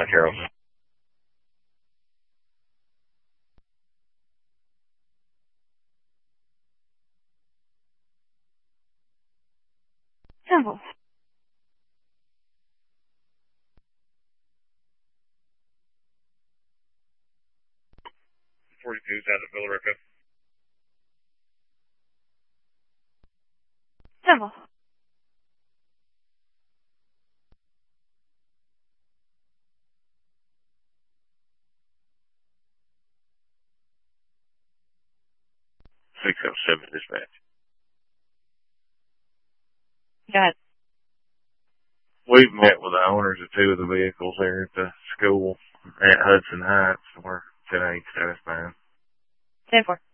Charles. 10-4. 42's out of Villarica. 10-4. 607 dispatch. Go ahead. We've met with the owners of 2 of the vehicles there at the school at Hudson Heights. We're 10-8 satisfied. 10-4.